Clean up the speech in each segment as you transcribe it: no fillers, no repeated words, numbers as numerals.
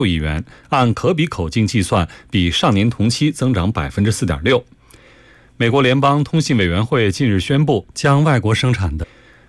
亿元，按可比口径计算，比上年同期增长 4.6%。美国联邦通信委员会近日宣布将外国生产的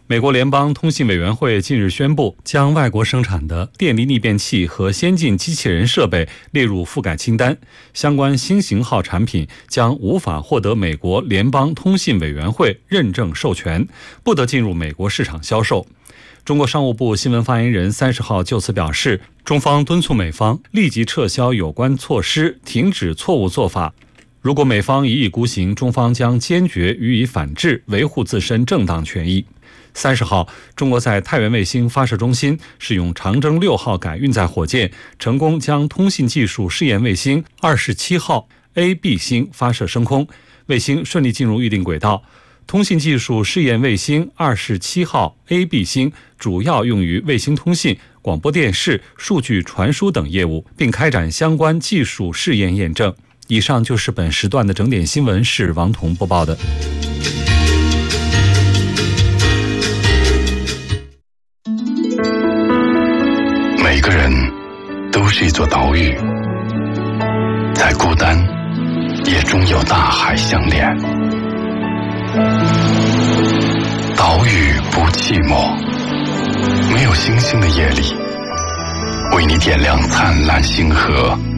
电力逆变器和先进机器人设备列入覆盖清单，相关新型号产品将无法获得美国联邦通信委员会认证授权，不得进入美国市场销售。中国商务部新闻发言人30号就此表示，中方敦促美方立即撤销有关措施，停止错误做法。如果美方一意孤行，中方将坚决予以反制，维护自身正当权益。30号，中国在太原卫星发射中心使用长征6号改运载火箭，成功将通信技术试验卫星27号 A、B 星发射升空，卫星顺利进入预定轨道。通信技术试验卫星27号 A、B 星主要用于卫星通信、广播电视、数据传输等业务，并开展相关技术试验验证。以上就是本时段的整点新闻，是王彤播报的。 每个人都是一座岛屿，再孤单也终有大海相连。岛屿不寂寞，没有星星的夜里，为你点亮灿烂星河。